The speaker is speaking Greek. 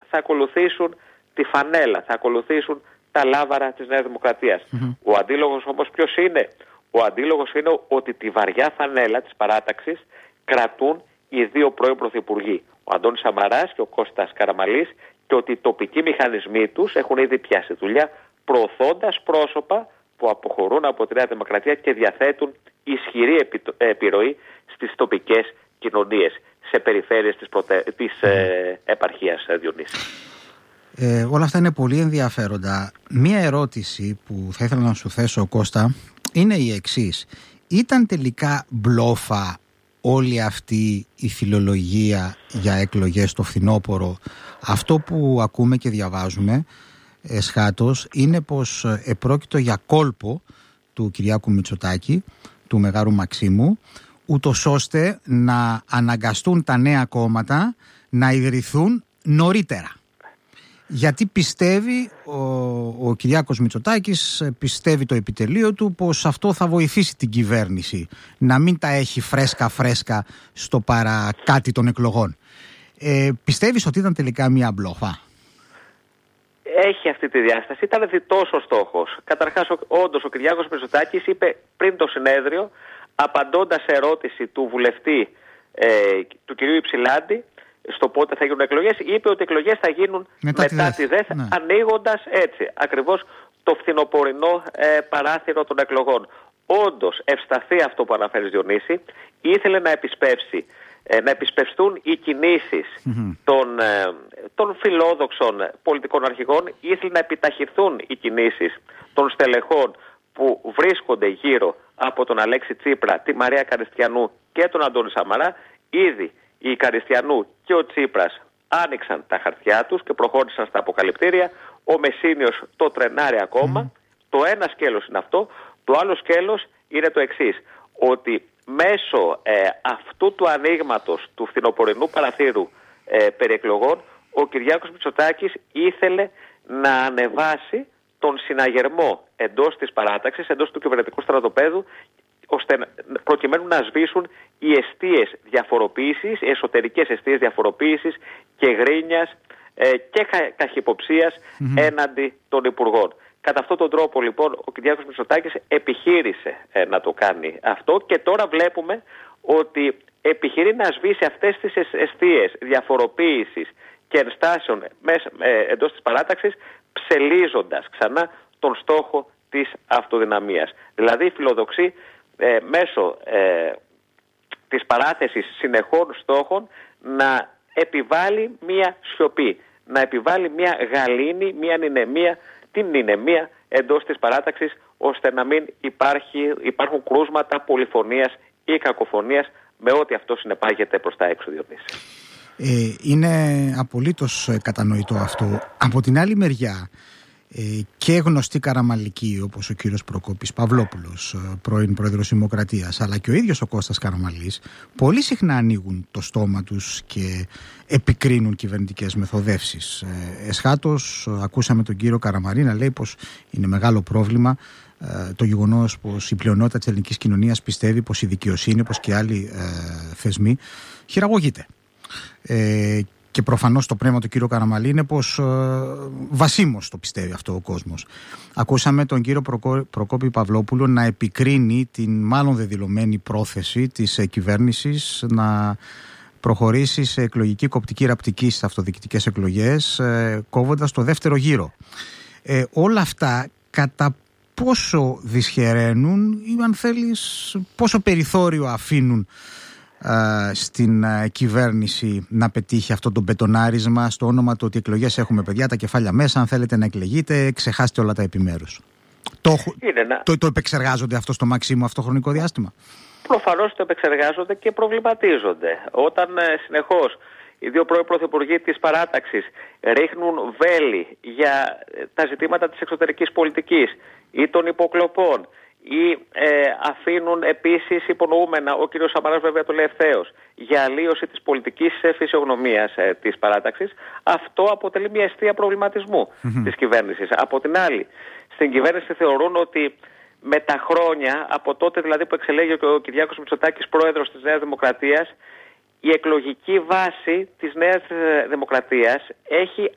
θα ακολουθήσουν τη φανέλα, θα ακολουθήσουν τα λάβαρα της Νέας Δημοκρατίας. Ο αντίλογος όμως ποιος είναι? Ο αντίλογος είναι ότι τη βαριά φανέλα της παράταξης κρατούν οι δύο πρώην πρωθυπουργοί, ο Αντώνης Σαμαράς και ο Κώστας Καραμανλής, και ότι οι τοπικοί μηχανισμοί τους έχουν ήδη πιάσει δουλειά, προωθώντας πρόσωπα που αποχωρούν από τη Νέα Δημοκρατία και διαθέτουν ισχυρή επιρροή στις τοπικές κοινωνίες, σε περιφέρειες της επαρχίας, Διονύση. Όλα αυτά είναι πολύ ενδιαφέροντα. Μία ερώτηση που θα ήθελα να σου θέσω, Κώστα, είναι η εξής. Ήταν τελικά μπλόφα όλη αυτή η φιλολογία για εκλογές το φθινόπωρο? Αυτό που ακούμε και διαβάζουμε εσχάτως είναι πως επρόκειτο για κόλπο του Κυριάκου Μητσοτάκη, του Μεγάρου Μαξίμου, ούτως ώστε να αναγκαστούν τα νέα κόμματα να ιδρυθούν νωρίτερα. Γιατί πιστεύει ο Κυριάκος Μητσοτάκης, πιστεύει το επιτελείο του, πως αυτό θα βοηθήσει την κυβέρνηση να μην τα έχει φρέσκα στο παρακάτι των εκλογών. Πιστεύεις ότι ήταν τελικά μια μπλόφα? Έχει αυτή τη διάσταση. Ήταν διτός ο στόχος. Καταρχάς, όντως ο Κυριάκος Μητσοτάκης είπε πριν το συνέδριο, απαντώντας σε ερώτηση του βουλευτή του κυρίου Υψηλάντη στο πότε θα γίνουν εκλογές, είπε ότι οι εκλογές θα γίνουν μετά τη ΔΕΘ, ναι, ανοίγοντας έτσι ακριβώς το φθινοπορεινό παράθυρο των εκλογών. Όντως, ευσταθεί αυτό που αναφέρεις, Διονύση, ήθελε να επισπευστούν οι κινήσεις των φιλόδοξων πολιτικών αρχηγών, ήθελε να επιταχυνθούν οι κινήσεις των στελεχών που βρίσκονται γύρω από τον Αλέξη Τσίπρα, τη Μαρία Καριστιανού και τον Αντώνη Σαμαρά. Ήδη η Καριστιανού και ο Τσίπρας άνοιξαν τα χαρτιά τους και προχώρησαν στα αποκαλυπτήρια. Ο Μεσίνιος το τρενάρει ακόμα. Το ένα σκέλος είναι αυτό. Το άλλο σκέλος είναι το εξής, ότι μέσω αυτού του ανοίγματος του φθινοπορεινού παραθύρου περί εκλογών, ο Κυριάκος Μητσοτάκης ήθελε να ανεβάσει τον συναγερμό εντός της παράταξης, εντός του κυβερνητικού στρατοπέδου, ώστε προκειμένου να σβήσουν οι εστίες διαφοροποίησης, οι εσωτερικές εστίες διαφοροποίησης και γρίνιας και καχυποψίας έναντι των υπουργών. Κατά αυτόν τον τρόπο λοιπόν ο Κυριάκος Μητσοτάκης επιχείρησε να το κάνει αυτό, και τώρα βλέπουμε ότι επιχειρεί να σβήσει αυτές τις εστίες διαφοροποίησης και ενστάσεων εντός της παράταξης, ψελίζοντας ξανά τον στόχο της αυτοδυναμίας. Δηλαδή φιλοδοξεί μέσω της παράθεσης συνεχών στόχων να επιβάλλει μία σιωπή, να επιβάλλει μία γαλήνη, μία νηνεμία, την νηνεμία εντός της παράταξης, ώστε να μην υπάρχουν κρούσματα πολυφωνίας ή κακοφωνίας, με ό,τι αυτό συνεπάγεται προς τα έξω, Διονύση. Είναι απολύτως κατανοητό αυτό. Από την άλλη μεριά, και γνωστοί καραμανλικοί όπως ο κύριος Προκόπης Παυλόπουλος, πρώην πρόεδρος Δημοκρατίας, αλλά και ο ίδιος ο Κώστας Καραμανλής, πολύ συχνά ανοίγουν το στόμα τους και επικρίνουν κυβερνητικές μεθοδεύσεις. Εσχάτως ακούσαμε τον κύριο Καραμανλή να λέει πως είναι μεγάλο πρόβλημα το γεγονός πως η πλειονότητα της ελληνικής κοινωνίας πιστεύει πως η δικαιοσύνη, πως και άλλοι θεσμοί, χειραγωγείται. Και προφανώς το πνεύμα του κύριου Καραμανλή είναι πως βασίμως το πιστεύει αυτό ο κόσμος. Ακούσαμε τον κύριο Προκόπη Παυλόπουλο να επικρίνει την μάλλον δεδηλωμένη πρόθεση της κυβέρνησης να προχωρήσει σε εκλογική κοπτική ραπτική στις αυτοδιοικητικές εκλογές, κόβοντας το δεύτερο γύρο. Όλα αυτά κατά πόσο δυσχεραίνουν ή, αν θέλεις, πόσο περιθώριο αφήνουν στην κυβέρνηση να πετύχει αυτό το μπετονάρισμα στο όνομα του ότι εκλογές έχουμε, παιδιά, τα κεφάλια μέσα, αν θέλετε να εκλεγείτε, ξεχάστε όλα τα επιμέρους. Το επεξεργάζονται αυτό στο Μαξίμου αυτό χρονικό διάστημα? Προφανώς το επεξεργάζονται και προβληματίζονται. Όταν συνεχώς οι δύο πρώην πρωθυπουργοί της παράταξης ρίχνουν βέλη για τα ζητήματα της εξωτερικής πολιτικής ή των υποκλοπών, ή αφήνουν επίσης υπονοούμενα, ο κ. Σαμαράς βέβαια το λέει ευθέως, για αλλίωση της πολιτικής φυσιογνωμίας της παράταξης, αυτό αποτελεί μια αιστεία προβληματισμού της κυβέρνησης. Από την άλλη, στην κυβέρνηση θεωρούν ότι με τα χρόνια, από τότε δηλαδή που εξελέγει ο Κυριάκος Μητσοτάκης πρόεδρος της Νέας Δημοκρατίας, η εκλογική βάση της Νέας Δημοκρατίας έχει